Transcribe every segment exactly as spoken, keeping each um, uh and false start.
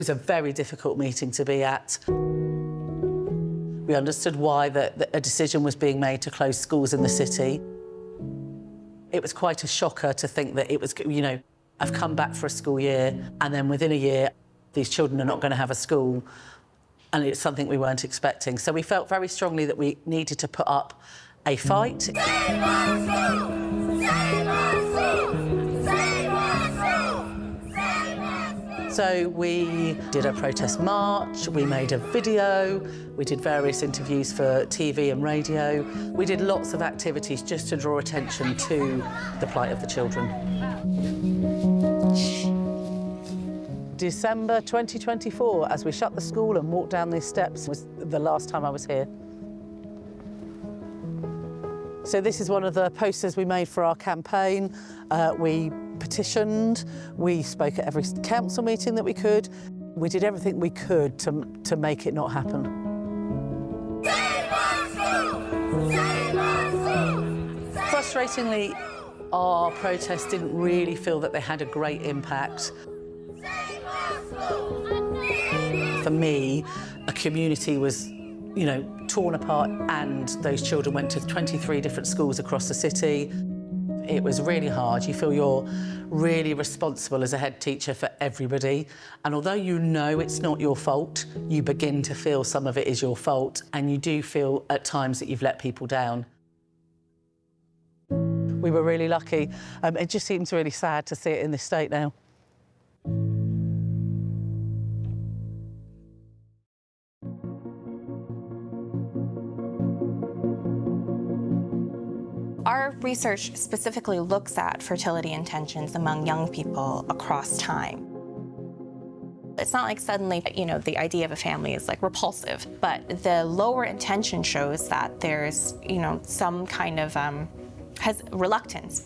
It was a very difficult meeting to be at. We understood why the, the, a decision was being made to close schools in the city. It was quite a shocker to think that it was, you know, I've come back for a school year and then within a year these children are not going to have a school, and it's something we weren't expecting. So we felt very strongly that we needed to put up a fight. Save our school! Save our school! Save our school! Save our school! So we did a protest march, we made a video, we did various interviews for T V and radio. We did lots of activities just to draw attention to the plight of the children. December twenty twenty-four, as we shut the school and walked down these steps, was the last time I was here. So this is one of the posters we made for our campaign. Uh, we petitioned, we spoke at every council meeting that we could. We did everything we could to, to make it not happen. Save our school! Save our school! Frustratingly, our protests didn't really feel that they had a great impact. Save our school! For me, a community was, you know, torn apart, and those children went to twenty-three different schools across the city. It was really hard. You feel you're really responsible as a head teacher for everybody. And although you know it's not your fault, you begin to feel some of it is your fault, and you do feel at times that you've let people down. We were really lucky. Um, it just seems really sad to see it in this state now. Our research specifically looks at fertility intentions among young people across time. It's not like suddenly, you know, the idea of a family is like repulsive, but the lower intention shows that there's, you know, some kind of um, has reluctance.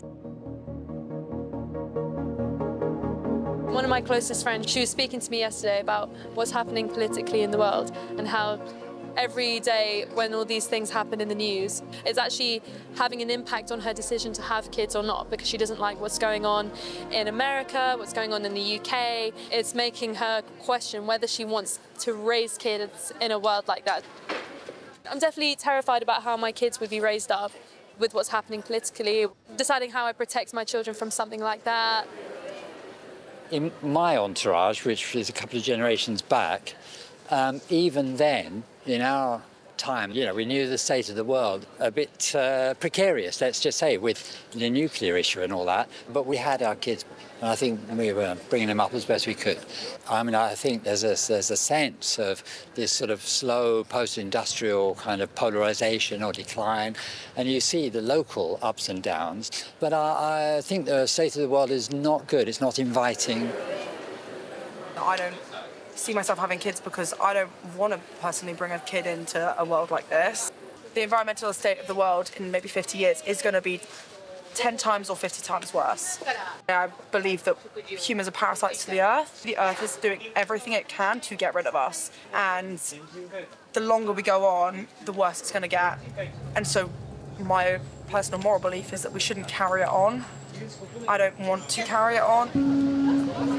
One of my closest friends, she was speaking to me yesterday about what's happening politically in the world and how every day when all these things happen in the news, it's actually having an impact on her decision to have kids or not, because she doesn't like what's going on in America, what's going on in the U K. It's making her question whether she wants to raise kids in a world like that. I'm definitely terrified about how my kids would be raised up with what's happening politically, deciding how I protect my children from something like that. In my entourage, which is a couple of generations back, um, even then, in our time, you know, we knew the state of the world a bit uh, precarious, let's just say, with the nuclear issue and all that. But we had our kids, and I think we were bringing them up as best we could. I mean, I think there's a, there's a sense of this sort of slow post-industrial kind of polarization or decline, and you see the local ups and downs. But I, I think the state of the world is not good. It's not inviting. I don't see myself having kids because I don't want to personally bring a kid into a world like this. The environmental state of the world in maybe fifty years is going to be ten times or fifty times worse. I believe that humans are parasites to the earth. The earth is doing everything it can to get rid of us, and the longer we go on, the worse it's going to get. And so my personal moral belief is that we shouldn't carry it on. I don't want to carry it on.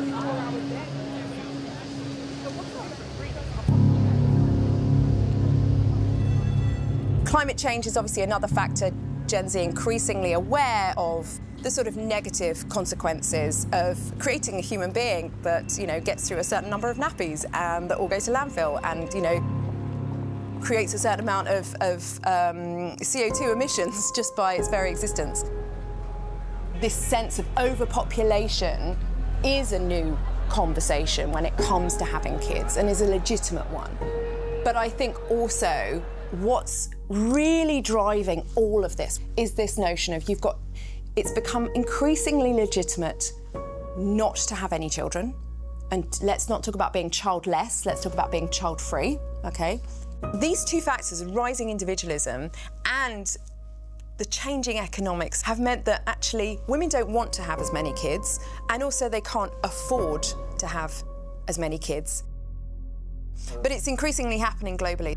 Climate change is obviously another factor. Gen Z increasingly aware of the sort of negative consequences of creating a human being that, you know, gets through a certain number of nappies and that all go to landfill and, you know, creates a certain amount of, of um, C O two emissions just by its very existence. This sense of overpopulation is a new conversation when it comes to having kids and is a legitimate one. But I think also what's really driving all of this is this notion of you've got, it's become increasingly legitimate not to have any children. And let's not talk about being childless, let's talk about being child-free, okay? These two factors, rising individualism and the changing economics, have meant that actually women don't want to have as many kids, and also they can't afford to have as many kids. But it's increasingly happening globally.